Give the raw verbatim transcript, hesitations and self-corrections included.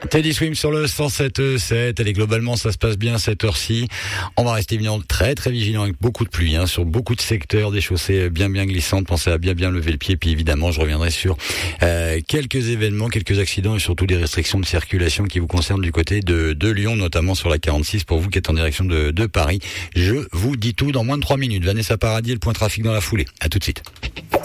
Teddy Swim sur le cent sept virgule sept. Allez, globalement, ça se passe bien à cette heure-ci. On va rester évidemment très très vigilant avec beaucoup de pluie, hein, sur beaucoup de secteurs, des chaussées bien bien glissantes. Pensez à bien bien lever le pied. Puis évidemment, je reviendrai sur euh, quelques événements, quelques accidents et surtout des restrictions de circulation qui vous concernent du côté de, de Lyon, notamment sur la quarante-six pour vous qui êtes en direction de, de Paris. Je vous dis tout dans moins de trois minutes. Vanessa Paradis, le point trafic dans la foulée. À tout de suite.